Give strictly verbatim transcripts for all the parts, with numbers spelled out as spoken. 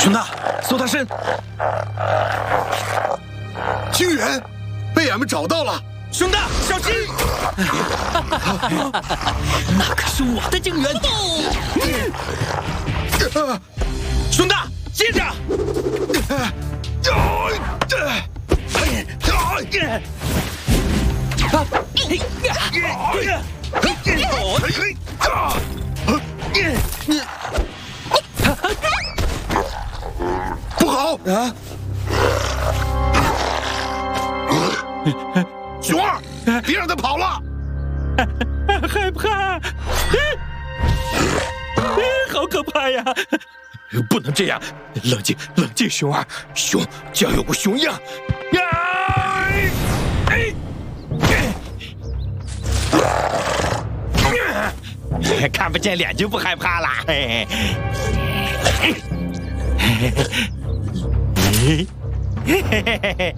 熊大，搜他身。 精元被俺们找到了。 熊大，小心！ 那可是我的精元。 啊熊大，接着！ 不好啊！熊二，别让他跑了！ 害怕，好可怕呀！不能这样，冷静，冷静，熊二，熊就要有个熊样。呀！哎！看不见脸就不害怕啦。嘿嘿嘿嘿嘿嘿！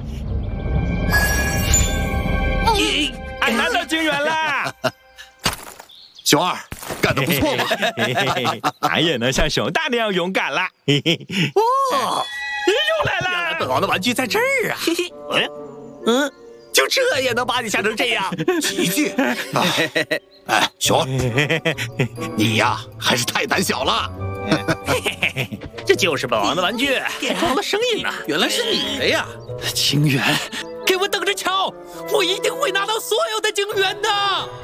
俺拿到精元啦！ 熊二干得不错嘛！ 俺也能像熊大那样勇敢啦！ 哦， 又来了！ 原来本王的玩具在这儿啊！嘿嘿，嗯，就这也能把你吓成这样？ 奇迹！哎，熊二，你呀还是太胆小了。 这就是本王的玩具，变成了声音呢。原来是你的呀！ 清源， 给我等着瞧，我一定会拿到所有的精元的。